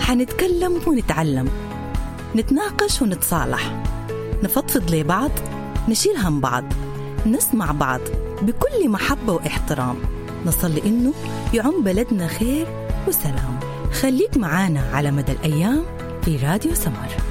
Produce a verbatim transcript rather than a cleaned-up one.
حنتكلم ونتعلم، نتناقش ونتصالح، نفضفض لبعض، نشيل هم بعض، نسمع بعض بكل محبة واحترام، نصلي إنه يعم بلدنا خير وسلام. خليك معانا على مدى الأيام في راديو سمر.